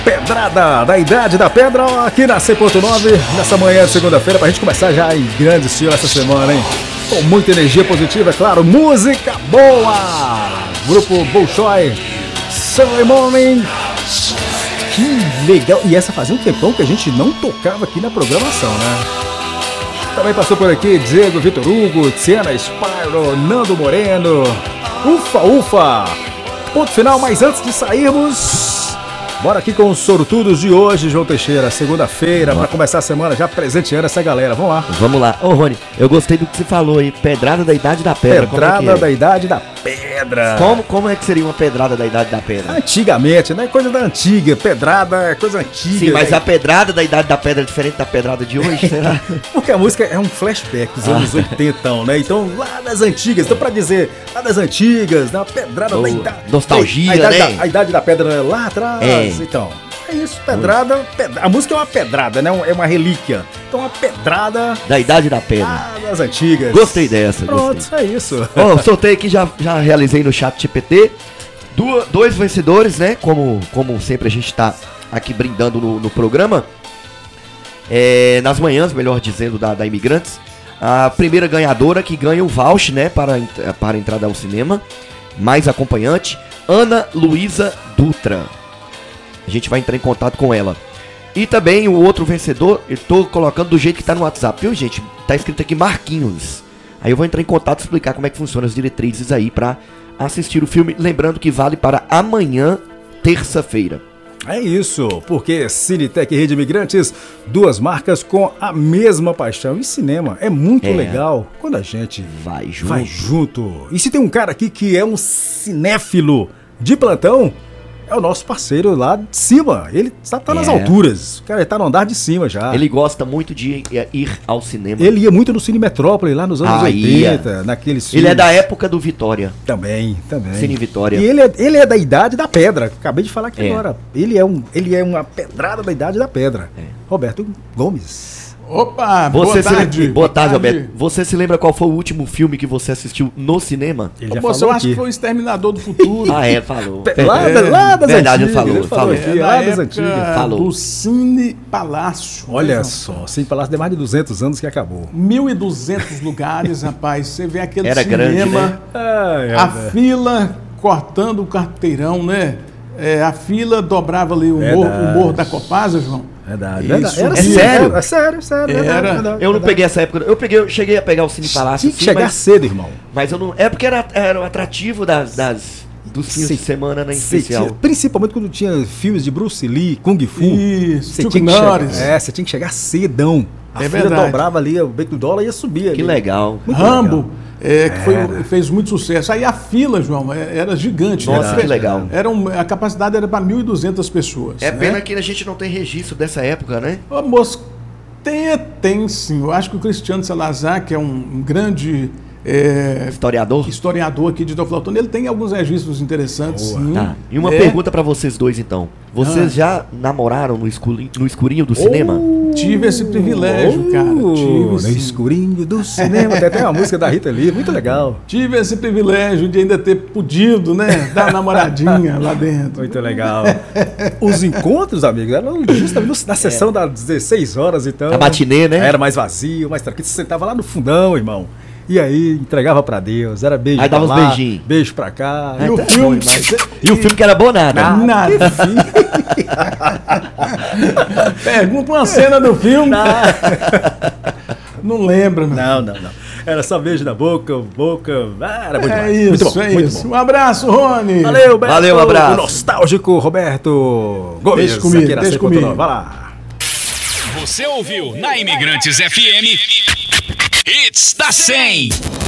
Pedrada da Idade da Pedra, aqui na 100.9, nessa manhã de segunda-feira, pra gente começar já em grande estilo essa semana, hein? Com muita energia positiva, é claro, música boa! Grupo Bolshoi, Sunday Morning. Que legal! E essa fazia um tempão que a gente não tocava aqui na programação, né? Também passou por aqui Diego, Vitor Hugo, Tiana Spyro, Nando Moreno, Ufa Ufa! Ponto final, mas antes de sairmos... Bora aqui com os sortudos de hoje, João Teixeira, segunda-feira, pra começar a semana já presenteando essa galera. Vamos lá. Vamos lá. Ô, Rony, eu gostei do que você falou aí. Pedrada da Idade da Pedra. Pedrada da Idade da Pedra. Como é que seria uma pedrada da Idade da Pedra? Antigamente, né? Coisa da antiga. Pedrada é coisa antiga. Sim, mas a pedrada da Idade da Pedra é diferente da pedrada de hoje, será? Porque a música é um flashback dos anos 80, né? Então, lá das antigas. Então, pra dizer, lá das antigas, né? Pedrada da Idade. Nostalgia, né? A Idade da Pedra lá atrás. Então, é isso, pedrada. A música é uma pedrada, né? É uma relíquia. Então, uma pedrada da Idade da Pedra. Das antigas. Gostei dessa. Pronto, gostei. É isso. Ó, sorteio aqui, já realizei no chat GPT. Dois vencedores, né? Como sempre a gente tá aqui brindando no programa. Nas manhãs, melhor dizendo, da Imigrantes. A primeira ganhadora que ganha o voucher, né? Para entrada ao cinema. Mais acompanhante, Ana Luísa Dutra. A gente vai entrar em contato com ela. E também o outro vencedor, eu tô colocando do jeito que tá no WhatsApp, viu, gente? Tá escrito aqui Marquinhos. Aí eu vou entrar em contato e explicar como é que funcionam as diretrizes aí pra assistir o filme. Lembrando que vale para amanhã, terça-feira. É isso, porque Cinetec e Rede Imigrantes, duas marcas com a mesma paixão. E cinema é muito legal quando a gente vai junto. E se tem um cara aqui que é um cinéfilo de plantão, é o nosso parceiro lá de cima. Ele tá nas alturas. O cara tá no andar de cima já. Ele gosta muito de ir ao cinema. Ele ia muito no Cine Metrópole lá nos anos 80, naqueles filmes. Ele é da época do Vitória. Também. Cine Vitória. E ele é da Idade da Pedra. Acabei de falar aqui agora. Ele é uma pedrada da Idade da Pedra. Roberto Gomes. Opa, boa tarde. Boa tarde, Alberto. Você se lembra qual foi o último filme que você assistiu no cinema? Ele já falou eu acho que foi o Exterminador do Futuro. Falou. Lá das verdade, antigas. Ele falou. Aqui, lá das antigas. Falou. Do Cine Palácio. Olha só, Cine Palácio tem mais de 200 anos que acabou. 1.200 lugares, rapaz. Você vê aquele Era cinema, grande, né? A fila cortando o carteirão, né? A fila dobrava ali o morro da Copasa, João. Verdade. Sério? É sério. Verdade. Eu não peguei essa época. Eu cheguei a pegar o Cine Palácio. Tinha que chegar cedo, irmão. Mas eu não. É porque era o atrativo dos fins de semana, né, em especial. Principalmente quando tinha filmes de Bruce Lee, Kung Fu. Isso, você tinha que chegar cedão. A fila dobrava ali, o beco do dólar ia subir ali. Que legal. Rambo. Que fez muito sucesso. Aí a fila, João, era gigante. Nossa, que legal. A capacidade era para 1.200 pessoas. É pena que a gente não tem registro dessa época, né? Ô, moço, tem sim. Eu acho que o Cristiano Salazar, que é um grande historiador aqui de Teoflotone, ele tem alguns registros interessantes. Sim. Tá. E uma pergunta para vocês dois, então. Vocês já namoraram no escurinho do cinema? Tive esse privilégio, cara. No escurinho do cinema. Tem até uma música da Rita Lee, muito legal. Tive esse privilégio de ainda ter podido, né, dar uma namoradinha lá dentro. Muito legal. Os encontros, amigos, eram justamente na sessão das 16 horas, então. A matinê, né? Era mais vazio, mais tranquilo. Você sentava lá no fundão, irmão. E aí, entregava pra Deus, era beijo aí pra dava lá, uns beijinhos. Beijo pra cá. E o filme... E o filme que era bom nada. Nada. Pergunta uma cena do filme. Não lembra, meu. Não. Era só beijo na boca. Era muito demais. Isso. Um abraço, Rony. Valeu, Beto. Valeu, um abraço. O nostálgico Roberto Gomes. Deixa comigo. Vai lá. Você ouviu na Imigrantes FM Hits da 100.